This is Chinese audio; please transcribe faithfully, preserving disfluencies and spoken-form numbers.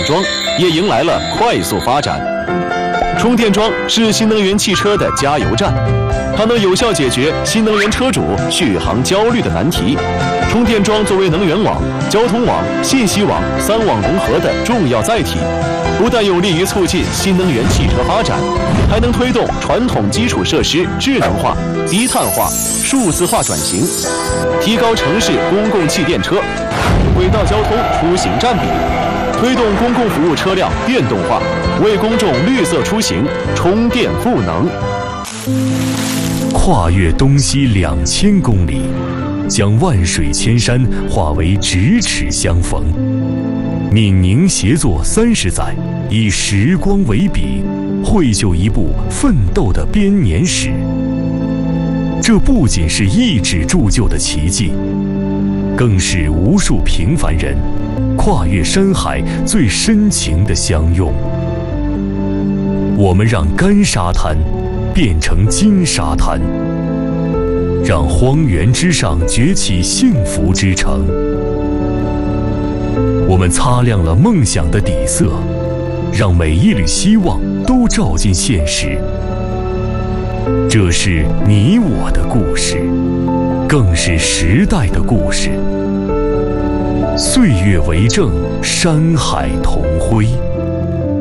桩也迎来了快速发展。充电桩是新能源汽车的加油站，它能有效解决新能源车主续航焦虑的难题。充电桩作为能源网、交通网、信息网三网融合的重要载体，不但有利于促进新能源汽车发展，还能推动传统基础设施智能化、低碳化、数字化转型，提高城市公共汽电车、轨道交通出行占比，推动公共服务车辆电动化，为公众绿色出行充电赋能。 跨越东西两千公里，将万水千山化为咫尺相逢。闽宁协作三十载，以时光为笔，绘就一部奋斗的编年史。这不仅是一纸铸就的奇迹，更是无数平凡人跨越山海最深情的相拥。我们让干沙滩变成金沙滩，让荒原之上崛起幸福之城。我们擦亮了梦想的底色，让每一缕希望都照进现实。这是你我的故事，更是时代的故事。岁月为证，山海同辉。